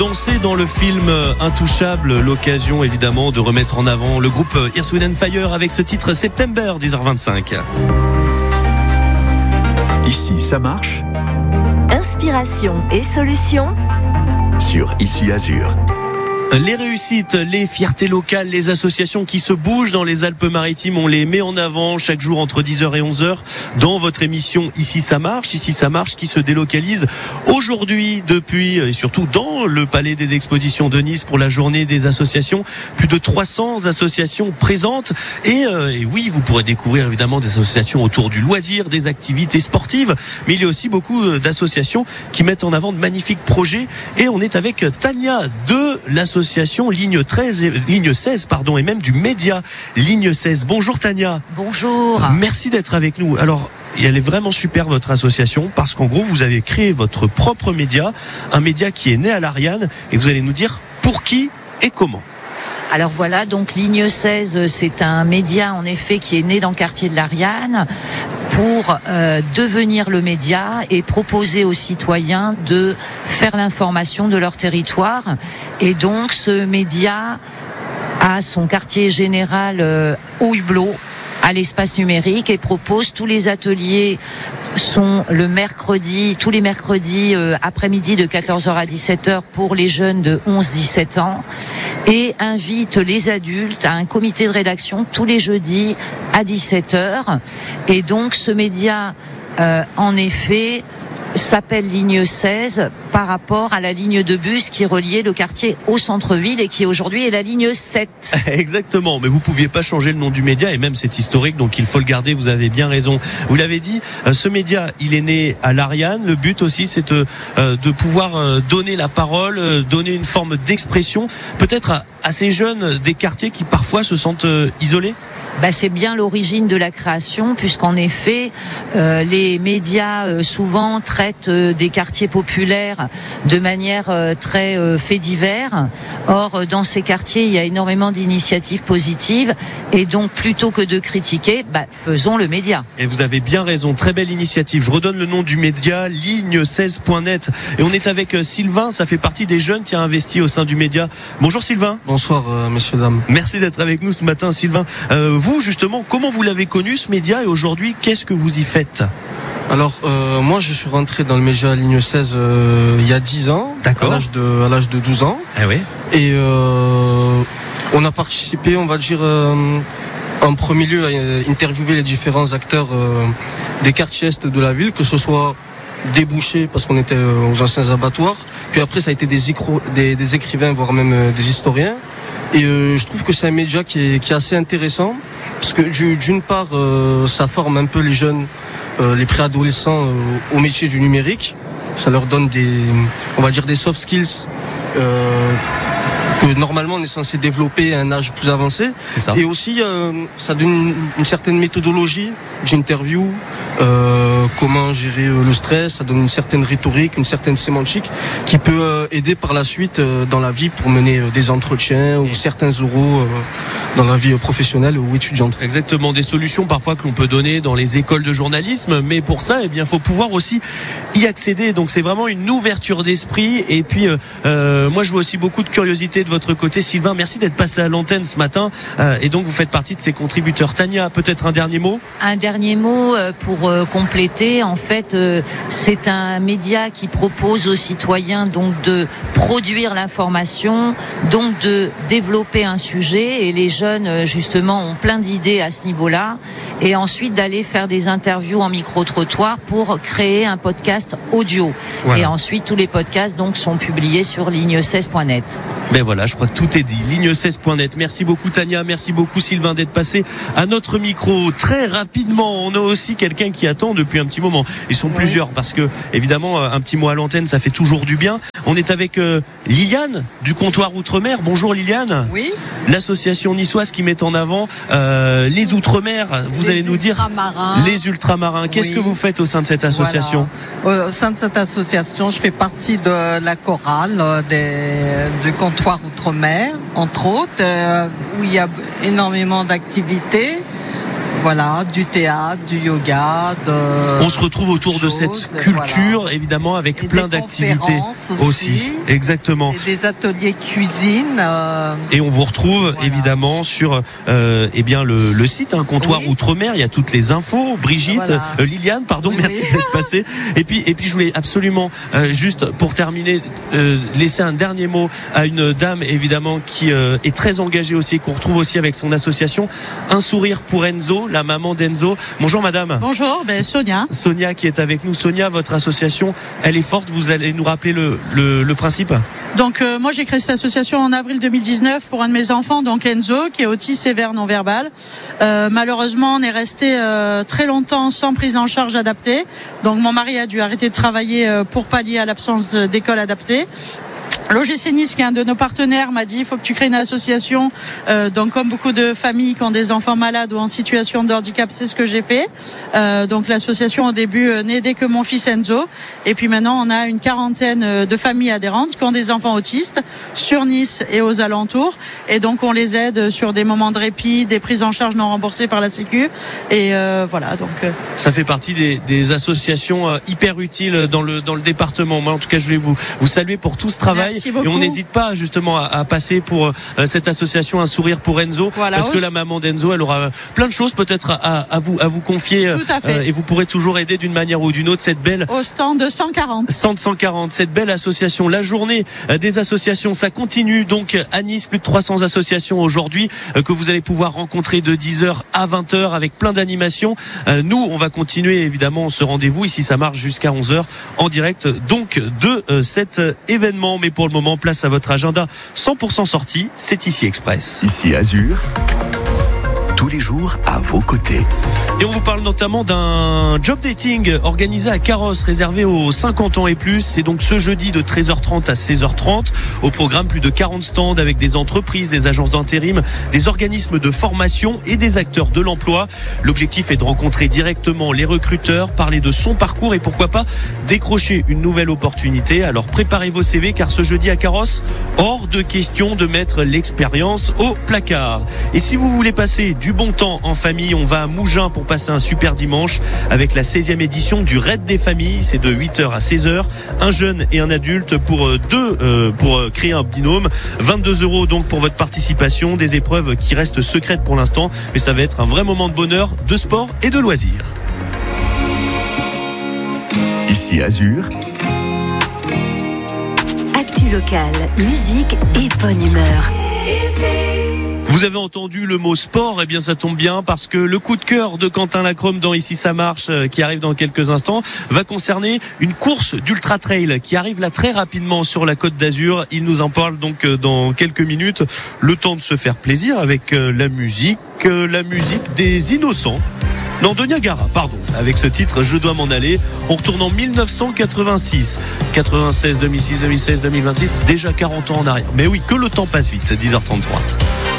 Danser dans le film Intouchable, l'occasion évidemment de remettre en avant le groupe Earth, Wind & Fire avec ce titre September, 10h25. Ici, ça marche. Inspiration et solutions Sur Ici Azur. Les réussites, les fiertés locales, les associations qui se bougent dans les Alpes-Maritimes, on les met en avant chaque jour entre 10h et 11h dans votre émission Ici ça marche qui se délocalise aujourd'hui depuis et surtout dans le Palais des Expositions de Nice pour la journée des associations. Plus de 300 associations présentes et oui, vous pourrez découvrir évidemment des associations autour du loisir, des activités sportives, mais il y a aussi beaucoup d'associations qui mettent en avant de magnifiques projets et on est avec Tania de l'association Ligne 16 et même du média Ligne 16. Bonjour Tania. Bonjour. Merci d'être avec nous. Alors, elle est vraiment super votre association parce qu'en gros, vous avez créé votre propre média, un média qui est né à l'Ariane et vous allez nous dire pour qui et comment. Alors voilà, donc Ligne 16, c'est un média en effet qui est né dans le quartier de l'Ariane pour devenir le média et proposer aux citoyens de faire l'information de leur territoire. Et donc ce média a son quartier général au Hublot, à l'espace numérique, et propose tous les ateliers sont tous les mercredis après-midi de 14h à 17h pour les jeunes de 11-17 ans et invite les adultes à un comité de rédaction tous les jeudis à 17h. Et donc ce média en effet s'appelle Ligne 16 par rapport à la ligne de bus qui reliait le quartier au centre-ville et qui aujourd'hui est la ligne 7. Exactement, mais vous pouviez pas changer le nom du média et même c'est historique donc il faut le garder, vous avez bien raison. Vous l'avez dit, ce média il est né à l'Ariane, le but aussi c'est de pouvoir donner la parole, donner une forme d'expression peut-être à ces jeunes des quartiers qui parfois se sentent isolés. C'est bien l'origine de la création puisqu'en effet les médias souvent traitent des quartiers populaires de manière très fait divers. Or dans ces quartiers il y a énormément d'initiatives positives et donc plutôt que de critiquer, faisons le média. Et vous avez bien raison, très belle initiative. Je redonne le nom du média, ligne16.net et on est avec Sylvain, ça fait partie des jeunes qui a investi au sein du média. Bonjour Sylvain. Bonsoir messieurs dames. Merci d'être avec nous ce matin Sylvain. Vous justement, comment vous l'avez connu ce média et aujourd'hui, qu'est-ce que vous y faites ? Alors, moi je suis rentré dans le média Ligne 16 il y a 10 ans, d'accord. à l'âge de 12 ans. Ah oui. Et on a participé, on va dire, en premier lieu à interviewer les différents acteurs des quartiers est de la ville, que ce soit des bouchers, parce qu'on était aux anciens abattoirs, puis après ça a été des écrivains, voire même des historiens. Et je trouve que c'est un média qui est assez intéressant parce que d'une part ça forme un peu les jeunes, les préadolescents au métier du numérique. Ça leur donne des soft skills que normalement on est censé développer à un âge plus avancé. C'est ça. Et aussi ça donne une certaine méthodologie d'interview, comment gérer le stress, ça donne une certaine rhétorique, une certaine sémantique qui peut aider par la suite dans la vie pour mener des entretiens ou certains oraux dans la vie professionnelle ou étudiante. Exactement, des solutions parfois que l'on peut donner dans les écoles de journalisme, mais pour ça, faut pouvoir aussi y accéder. Donc c'est vraiment une ouverture d'esprit. Et puis moi je vois aussi beaucoup de curiosité de votre côté, Sylvain. Merci d'être passé à l'antenne ce matin. Et donc vous faites partie de ces contributeurs. Tania, peut-être un dernier mot ? Un dernier mot pour compléter. En fait, c'est un média qui propose aux citoyens donc de produire l'information, donc de développer un sujet. Et les jeunes, justement, ont plein d'idées à ce niveau-là. Et ensuite d'aller faire des interviews en micro-trottoir pour créer un podcast audio. Voilà. Et ensuite, tous les podcasts donc sont publiés sur ligne16.net. Ben voilà, je crois que tout est dit. Ligne16.net. Merci beaucoup Tania, merci beaucoup Sylvain d'être passé à notre micro très rapidement. On a aussi quelqu'un qui attend depuis un petit moment. Ils sont plusieurs parce que évidemment un petit mot à l'antenne ça fait toujours du bien. On est avec Liliane du comptoir Outre-mer. Bonjour Liliane. Oui. L'association niçoise qui met en avant les Outre-mer. Vous allez nous dire les ultramarins. Qu'est-ce que vous faites au sein de cette association ? Voilà. Au sein de cette association, je fais partie de la chorale du comptoir Outre-mer, entre autres, où il y a énormément d'activités. Voilà, du théâtre, du yoga. On se retrouve autour de cette culture, évidemment, avec plein d'activités aussi. Exactement. Et des ateliers cuisine. Et on vous retrouve évidemment sur le site Comptoir Outre-mer. Il y a toutes les infos. Brigitte, Liliane, pardon, merci d'être passée. Et puis je voulais absolument juste pour terminer laisser un dernier mot à une dame évidemment qui est très engagée aussi, qu'on retrouve aussi avec son association Un sourire pour Enzo, la maman d'Enzo. Bonjour madame. Bonjour, Sonia. Sonia qui est avec nous. Sonia, votre association, elle est forte. Vous allez nous rappeler le principe. Donc moi j'ai créé cette association en avril 2019 pour un de mes enfants, donc Enzo, qui est autiste sévère non verbal. Malheureusement on est resté très longtemps sans prise en charge adaptée. Donc mon mari a dû arrêter de travailler pour pallier à l'absence d'école adaptée. L'OGC Nice, qui est un de nos partenaires, m'a dit il faut que tu crées une association. Donc comme beaucoup de familles qui ont des enfants malades ou en situation de handicap, c'est ce que j'ai fait. Donc l'association au début n'aidait que mon fils Enzo. Et puis maintenant on a une quarantaine de familles adhérentes qui ont des enfants autistes sur Nice et aux alentours. Et donc on les aide sur des moments de répit, des prises en charge non remboursées par la Sécu. Et voilà. Donc ça fait partie des associations hyper utiles dans le département. Moi en tout cas je voulais vous saluer pour tout ce travail. Merci beaucoup. Et on n'hésite pas justement à passer pour cette association Un sourire pour Enzo, parce que la maman d'Enzo, elle aura plein de choses peut-être à vous confier. Tout à fait. Et vous pourrez toujours aider d'une manière ou d'une autre cette belle au stand 140. Stand 140, cette belle association. La journée des associations, ça continue donc à Nice, plus de 300 associations aujourd'hui que vous allez pouvoir rencontrer de 10h à 20h avec plein d'animations. Nous, on va continuer évidemment ce rendez-vous ici, ça marche jusqu'à 11h en direct donc de cet événement. Mais pour le moment, place à votre agenda 100% sorti, c'est ici Express. Ici Azur, tous les jours à vos côtés. Et on vous parle notamment d'un job dating organisé à Carros, réservé aux 50 ans et plus. C'est donc ce jeudi de 13h30 à 16h30. Au programme, plus de 40 stands avec des entreprises, des agences d'intérim, des organismes de formation et des acteurs de l'emploi. L'objectif est de rencontrer directement les recruteurs, parler de son parcours et pourquoi pas décrocher une nouvelle opportunité. Alors préparez vos CV car ce jeudi à Carros, hors de question de mettre l'expérience au placard. Et si vous voulez passer du bon temps en famille, on va à Mougins pour passer un super dimanche avec la 16e édition du Raid des familles. C'est de 8h à 16h. Un jeune et un adulte pour créer un binôme. 22 € donc pour votre participation. Des épreuves qui restent secrètes pour l'instant, mais ça va être un vrai moment de bonheur, de sport et de loisirs. Ici Azur. Actu locale, musique et bonne humeur. Vous avez entendu le mot sport, eh bien ça tombe bien parce que le coup de cœur de Quentin Lacrome dans Ici ça marche, qui arrive dans quelques instants, va concerner une course d'ultra trail qui arrive là très rapidement sur la Côte d'Azur. Il nous en parle donc dans quelques minutes. Le temps de se faire plaisir avec la musique des Innocents. Non, de Niagara, pardon. Avec ce titre, Je dois m'en aller. On retourne en 1986. 96, 2006, 2016, 2026. Déjà 40 ans en arrière. Mais oui, que le temps passe vite. 10h33.